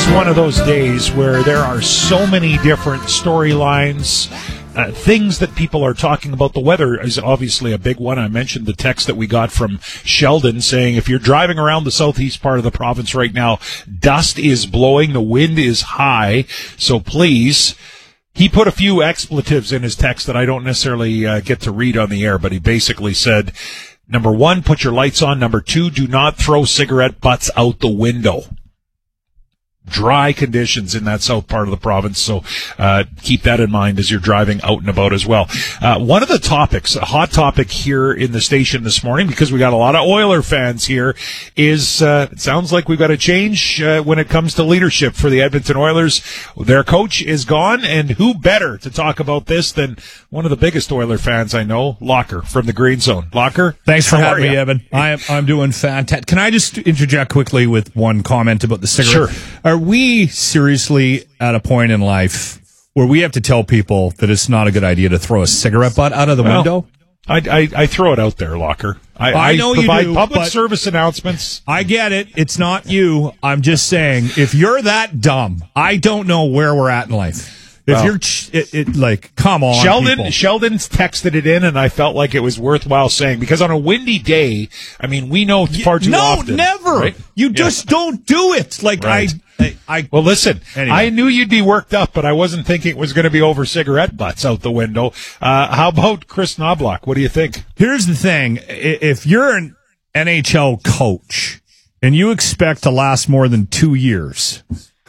one of those days where there are so many different storylines, things that people are talking about. The weather is obviously a big one. I mentioned the text that we got from Sheldon saying if you're driving around the southeast part of the province right now, dust is blowing, the wind is high, so please. He put a few expletives in his text that I don't necessarily get to read on the air, but he basically said, number one, put your lights on. Number two, do not throw cigarette butts out the window. Dry conditions in that south part of the province, so keep that in mind as you're driving out and about as well. One of the topics, a hot topic here in the station this morning, because we got a lot of Oiler fans here, is it sounds like we've got a change when it comes to leadership for the Edmonton Oilers. Their coach is gone, and who better to talk about this than one of the biggest Oiler fans I know, Locker from the Green Zone. Locker, thanks for having me, Evan. I'm doing fantastic. Can I just interject quickly with one comment about the cigarette? Sure. Are we seriously at a point in life where we have to tell people that it's not a good idea to throw a cigarette butt out of the window? I throw it out there, Locker. I know provide you do, public but service announcements. I get it. It's not you. I'm just saying, if you're that dumb, I don't know where we're at in life. If you're come on, Sheldon's texted it in, and I felt like it was worthwhile saying, because on a windy day, I mean, we know far too often. No, never. Right? You just don't do it. Right. Well, listen, anyway. I knew you'd be worked up, but I wasn't thinking it was going to be over cigarette butts out the window. How about Chris Knobloch? What do you think? Here's the thing. If you're an NHL coach and you expect to last more than 2 years,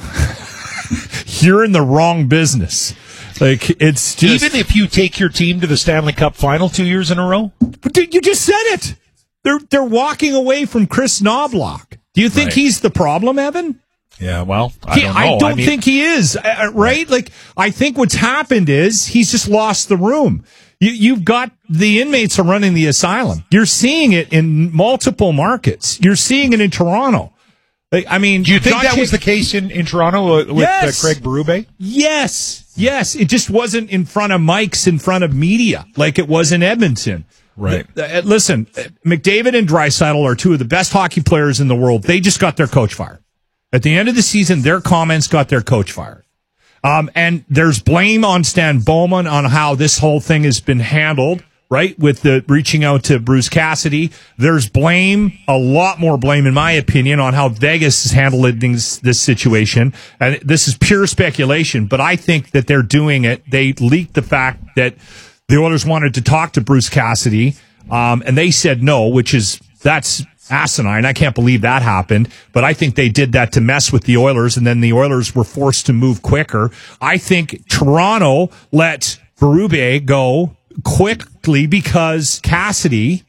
you're in the wrong business. It's just, even if you take your team to the Stanley Cup final 2 years in a row? But you just said it. They're walking away from Chris Knobloch. Do you think he's the problem, Evan? Yeah, well, I don't know. I don't think he is, right? I think what's happened is he's just lost the room. You've got the inmates are running the asylum. You're seeing it in multiple markets. You're seeing it in Toronto. Do you think that was the case in Toronto with Craig Berube? Yes. It just wasn't in front of mics, in front of media, like it was in Edmonton. Right. Listen, McDavid and Draisaitl are two of the best hockey players in the world. They just got their coach fired. At the end of the season, their comments got their coach fired. And there's blame on Stan Bowman on how this whole thing has been handled, right? With the reaching out to Bruce Cassidy. There's blame, a lot more blame, in my opinion, on how Vegas is handling this situation. And this is pure speculation, but I think that they're doing it. They leaked the fact that the Oilers wanted to talk to Bruce Cassidy, and they said no, that's asinine. I can't believe that happened, but I think they did that to mess with the Oilers, and then the Oilers were forced to move quicker. I think Toronto let Berube go quickly because Cassidy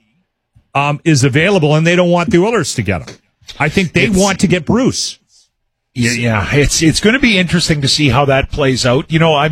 is available, and they don't want the Oilers to get him. I think they want to get Bruce. Yeah, it's going to be interesting to see how that plays out. I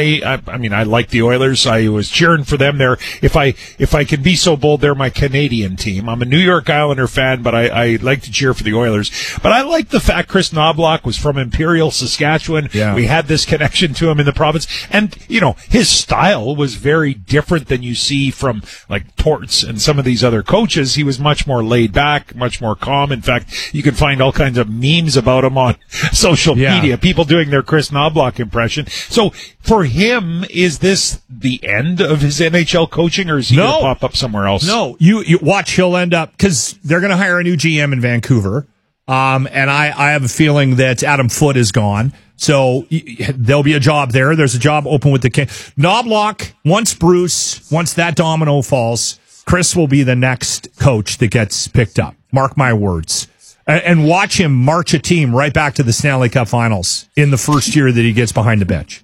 like the Oilers. I was cheering for them there. If I can be so bold, they're my Canadian team. I'm a New York Islander fan, but I like to cheer for the Oilers. But I like the fact Chris Knobloch was from Imperial, Saskatchewan. Yeah. We had this connection to him in the province, and his style was very different than you see from like Torts and some of these other coaches. He was much more laid back, much more calm. In fact, you can find all kinds of memes about him on social media, people doing their Chris Knobloch impression. So for him, is this the end of his NHL coaching, or is he going to pop up somewhere else? No, you watch, he'll end up, because they're going to hire a new GM in Vancouver. And I have a feeling that Adam Foote is gone. So there'll be a job there. There's a job open with the King. Knobloch, once that domino falls, Chris will be the next coach that gets picked up. Mark my words. And watch him march a team right back to the Stanley Cup Finals in the first year that he gets behind the bench.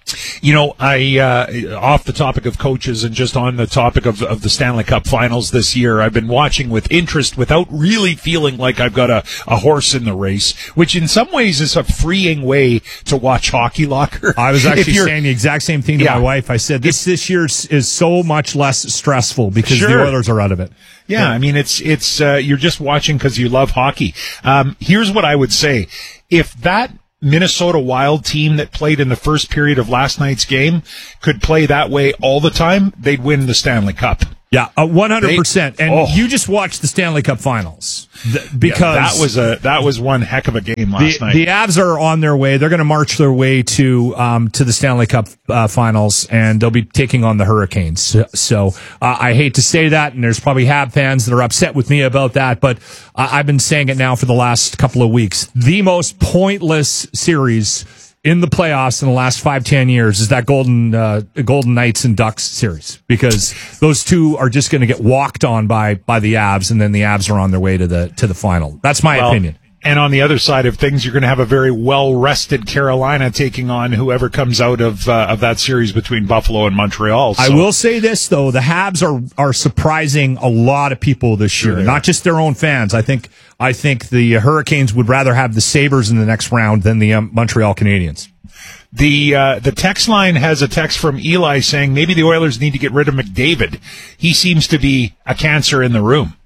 Off the topic of coaches and just on the topic of the Stanley Cup Finals this year, I've been watching with interest without really feeling like I've got a horse in the race, which in some ways is a freeing way to watch hockey, Locker. I was actually saying the exact same thing to my wife. I said, this year is so much less stressful because the Oilers are out of it. Yeah, it's you're just watching because you love hockey. Here's what I would say. If that Minnesota Wild team that played in the first period of last night's game could play that way all the time, they'd win the Stanley Cup. Yeah, 100%. And you just watched the Stanley Cup Finals because that was one heck of a game last night. The Avs are on their way. They're going to march their way to the Stanley Cup Finals, and they'll be taking on the Hurricanes. So I hate to say that, and there's probably Hab fans that are upset with me about that, but I've been saying it now for the last couple of weeks. The most pointless series in the playoffs in the last 5-10 years is that Golden Knights and Ducks series, because those two are just going to get walked on by the Avs, and then the Avs are on their way to the final. That's my opinion. And on the other side of things, you're going to have a very well-rested Carolina taking on whoever comes out of that series between Buffalo and Montreal. So. I will say this, though. The Habs are surprising a lot of people this year, not just their own fans. I think the Hurricanes would rather have the Sabres in the next round than the Montreal Canadiens. The text line has a text from Eli saying maybe the Oilers need to get rid of McDavid. He seems to be a cancer in the room.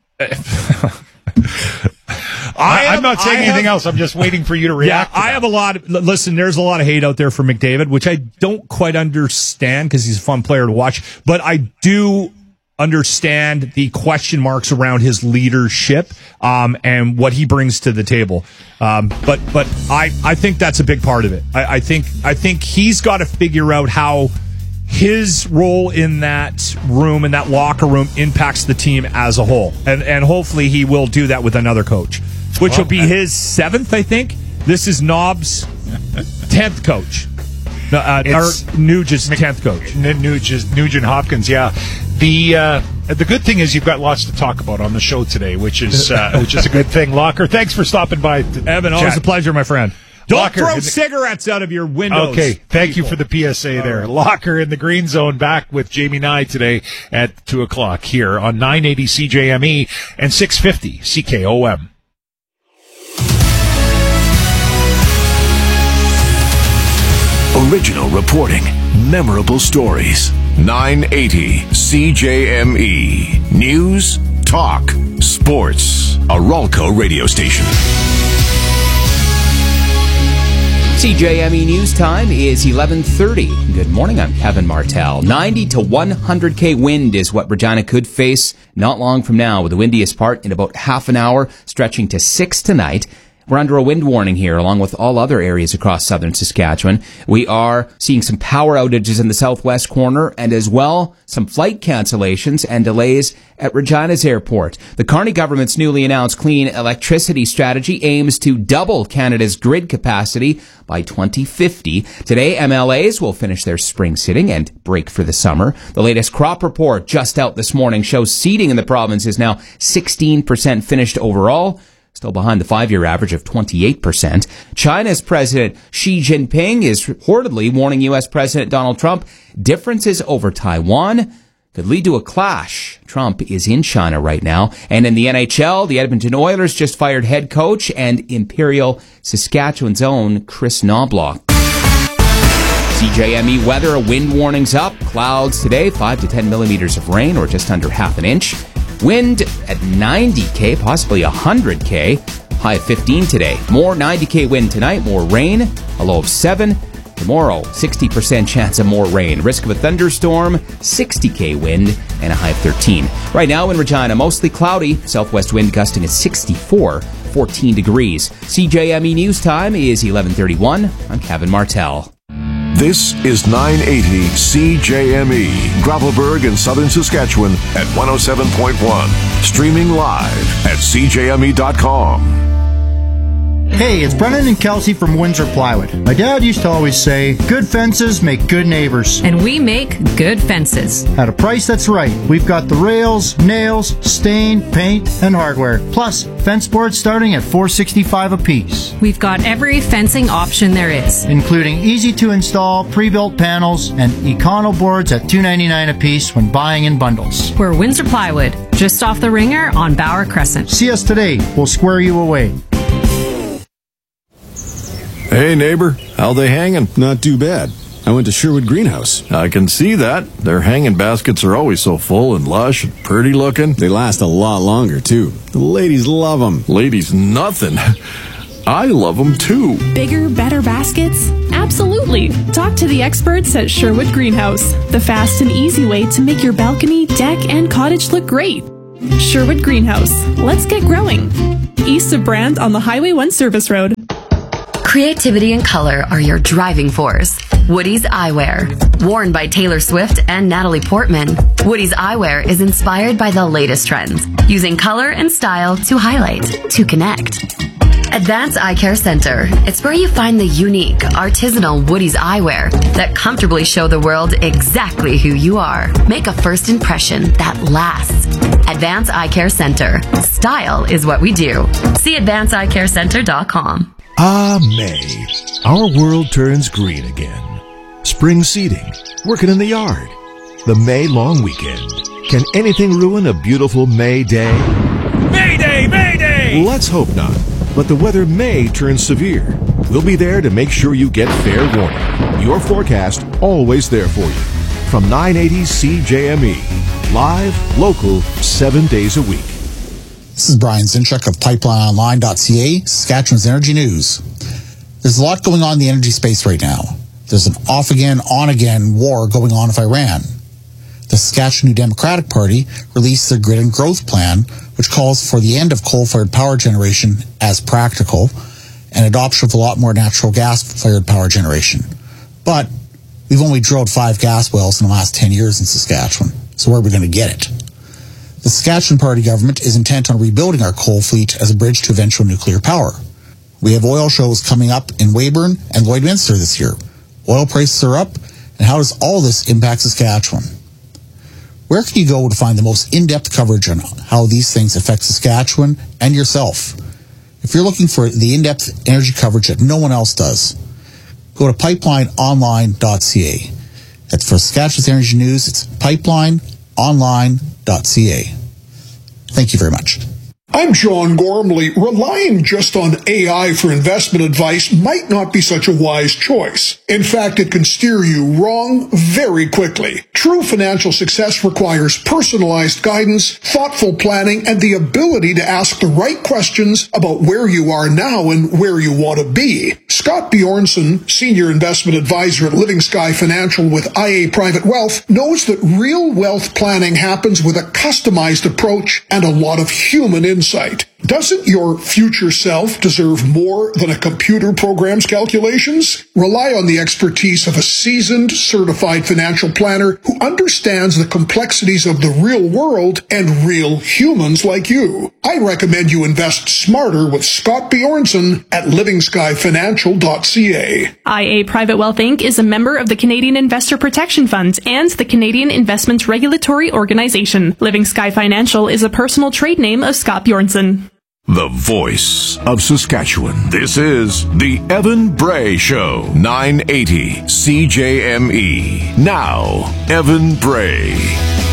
I'm not saying anything else. I'm just waiting for you to react. Yeah, I have a lot. Listen, there's a lot of hate out there for McDavid, which I don't quite understand because he's a fun player to watch. But I do understand the question marks around his leadership and what he brings to the table. But I think that's a big part of it. I think he's got to figure out how his role in that room, in that locker room, impacts the team as a whole. And hopefully he will do that with another coach, which will be his 7th, I think. This is Knob's 10th coach. Or Nugent's 10th coach. Nugent Hopkins, yeah. The good thing is you've got lots to talk about on the show today, which is a good thing. Locker, thanks for stopping by. Evan, always a pleasure, my friend. Don't throw cigarettes out of your windows. Okay, thank you for the PSA there. Right. Locker in the Green Zone, back with Jamie Nye today at 2 o'clock here on 980 CJME and 650 CKOM. Original reporting, memorable stories. 980 CJME. News, talk, sports. A Ralco radio station. CJME News Time is 11:30. Good morning, I'm Kevin Martell. 90 to 100K wind is what Regina could face not long from now, with the windiest part in about half an hour, stretching to 6 tonight. We're under a wind warning here, along with all other areas across southern Saskatchewan. We are seeing some power outages in the southwest corner, and as well, some flight cancellations and delays at Regina's airport. The Carney government's newly announced clean electricity strategy aims to double Canada's grid capacity by 2050. Today, MLAs will finish their spring sitting and break for the summer. The latest crop report just out this morning shows seeding in the province is now 16% finished overall, still behind the 5-year average of 28%. China's President Xi Jinping is reportedly warning U.S. President Donald Trump differences over Taiwan could lead to a clash. Trump is in China right now. And in the NHL, the Edmonton Oilers just fired head coach and Imperial Saskatchewan's own Chris Knobloch. CJME weather, a wind warning's up. Clouds today, 5 to 10 millimeters of rain, or just under half an inch. Wind at 90K, possibly 100K. High of 15 today. More 90K wind tonight, more rain, a low of 7. Tomorrow, 60% chance of more rain. Risk of a thunderstorm, 60K wind, and a high of 13. Right now in Regina, mostly cloudy. Southwest wind gusting at 64, 14 degrees. CJME News Time is 11:31. I'm Kevin Martell. This is 980 CJME, Gravelburg in southern Saskatchewan at 107.1. Streaming live at CJME.com. Hey, it's Brennan and Kelsey from Windsor Plywood. My dad used to always say, good fences make good neighbors. And we make good fences. At a price that's right. We've got the rails, nails, stain, paint, and hardware. Plus, fence boards starting at $465 a piece. We've got every fencing option there is, including easy-to-install pre-built panels and Econo boards at $299 a piece when buying in bundles. We're Windsor Plywood, just off the Ringer on Bauer Crescent. See us today. We'll square you away. Hey, neighbor, how they hanging? Not too bad. I went to Sherwood Greenhouse. I can see that. Their hanging baskets are always so full and lush and pretty looking. They last a lot longer, too. The ladies love them. Ladies nothing. I love them too. Bigger, better baskets? Absolutely. Talk to the experts at Sherwood Greenhouse, the fast and easy way to make your balcony, deck, and cottage look great. Sherwood Greenhouse. Let's get growing. East of Brand on the Highway 1 Service Road. Creativity and color are your driving force. Woody's Eyewear. Worn by Taylor Swift and Natalie Portman, Woody's Eyewear is inspired by the latest trends, using color and style to highlight, to connect. Advanced Eye Care Center. It's where you find the unique, artisanal Woody's Eyewear that comfortably show the world exactly who you are. Make a first impression that lasts. Advanced Eye Care Center. Style is what we do. See advancedeyecarecenter.com. Ah, May. Our world turns green again. Spring seeding, working in the yard, the May long weekend. Can anything ruin a beautiful May day? May Day! May Day! Let's hope not. But the weather may turn severe. We'll be there to make sure you get fair warning. Your forecast always there for you. From 980 CJME. Live, local, 7 days a week. This is Brian Zinchuk of PipelineOnline.ca, Saskatchewan's Energy News. There's a lot going on in the energy space right now. There's an off-again, on-again war going on with Iran. The Saskatchewan New Democratic Party released their Grid and Growth Plan, which calls for the end of coal-fired power generation as practical and adoption of a lot more natural gas-fired power generation. But we've only drilled 5 gas wells in the last 10 years in Saskatchewan, so where are we going to get it? The Saskatchewan Party government is intent on rebuilding our coal fleet as a bridge to eventual nuclear power. We have oil shows coming up in Weyburn and Lloydminster this year. Oil prices are up, and how does all this impact Saskatchewan? Where can you go to find the most in-depth coverage on how these things affect Saskatchewan and yourself? If you're looking for the in-depth energy coverage that no one else does, go to pipelineonline.ca. That's for Saskatchewan's Energy News. It's pipelineonline.ca. Thank you very much. I'm John Gormley. Relying just on AI for investment advice might not be such a wise choice. In fact, it can steer you wrong very quickly. True financial success requires personalized guidance, thoughtful planning, and the ability to ask the right questions about where you are now and where you want to be. Scott Bjornson, Senior Investment Advisor at Living Sky Financial with IA Private Wealth, knows that real wealth planning happens with a customized approach and a lot of human insight. Doesn't your future self deserve more than a computer program's calculations? Rely on the expertise of a seasoned, certified financial planner who understands the complexities of the real world and real humans like you. I recommend you invest smarter with Scott Bjornson at livingskyfinancial.ca. IA Private Wealth Inc. is a member of the Canadian Investor Protection Fund and the Canadian Investment Regulatory Organization. Living Sky Financial is a personal trade name of Scott Bjornson. The voice of Saskatchewan. This is the Evan Bray Show, 980 CJME. Now, Evan Bray.